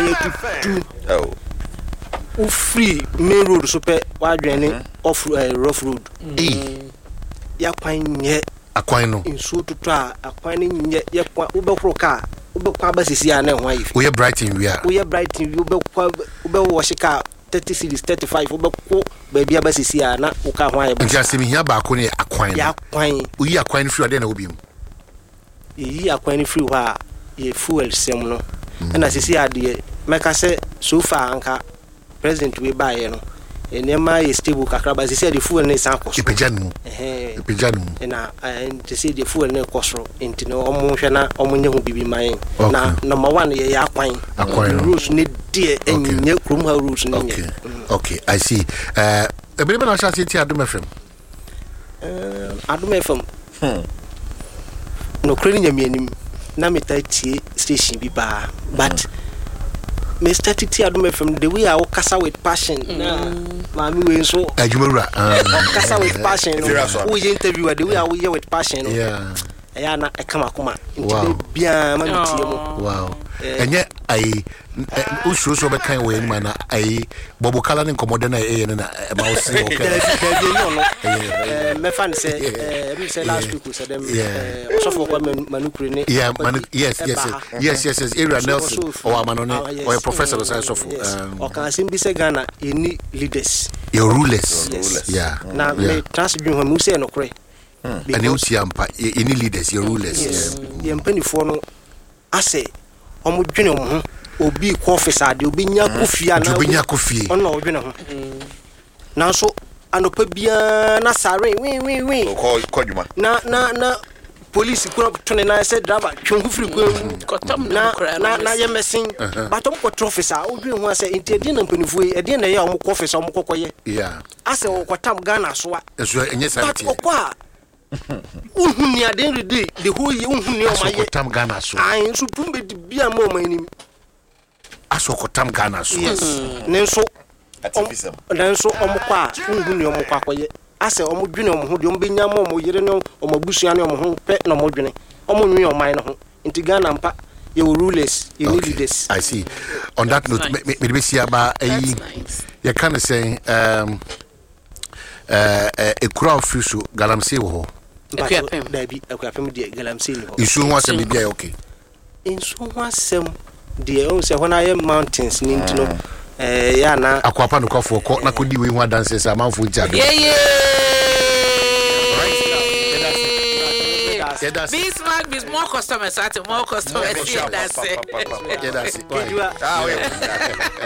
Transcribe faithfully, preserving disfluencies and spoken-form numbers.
tu oh u free main road so pe wa dwene off rough road eh ya kwan nye akwan no inso tutu a akwan nye ya kwa u be kro ka u be kwa ba sisi a na ho ayi we Brighton we are we Brighton u be kwa u be wo shika thirty cities thirty-five u be ko ba bia ba sisi a na u ka ho ayi nti asemi hia ba ko ne akwan ya kwan u yi akwan free ade na obi mu yi akwan free wa ye fuel sem no na sisi ade meka se so far anka president we buy no enema is stable kakra ba sisi ade fuel ne san koso ipejanu eh ipejanu na enti se de fuel ne koso enti no omo hwe na omo nye ho bibi man na number one ye ya akwan akwan rules ne de enye krom ha rules ne okay okay I see uh ebele na sha ti Adom F M eh Adom F M hmm no kreni nyamianim na metatie station bi ba but me started to Adom F M the way I kasa with passion na mami we so ajumura kasa with passion we interview the way I we with passion yeah ya na e kama kuma nti bia mami tie mo wow enye ai o show so be kan we ni mana ai bobo kala ne komode na e na ma o se o ka eh me fan say eh me say last week we said them eh so for kwa manukure ne yeah manu yes yes yes yes yes area Nelson o amanone o professor so so for o kan sim bi se Ghana any leaders your rulers yeah na me trans bi ho mu say no kore and you see ampa any leaders your rulers yeah mpanifo no ase omo dwene omo obi ko office ade obi nya kofia na obi nya kofie ono odwene ho na so anopa bia na sare wi wi wi ko kodwuma na na na police ko tone na say driver twon free ko kotom na na na ye mesin batom ko office a odwene ho ase enti na mpanifo e de na ye omo ko office omo kokoye yeah ase ko kotam Ghana so a eso enye sanity uhuni aden rede the whole year uhuni o maye kotam Ghana so ai so pumbe bia ma o manim aso kotam Ghana so yes nenso atifisam nenso omkwa uhuni omkwa koye ase omdwene omho de ombenya ma omoyere ne omabusua ne omho pe na omdwene omonwe oman no ho nti Ghana mpa ye rulers ye leaders. I see. On that note me me be see aba eh you can say um uh a crowd fisu galamsey wo ho Dabi akwapem de galamsey ni ho isu ho asem bia okay insu ho asem de o se ho na ye mountains ni ntino eh ya na akwapa no kwafo ko na kodi we ho adanse sa manfo ntia do yeah yeah This man is more customers at more customers. That's it. That's it. Ah,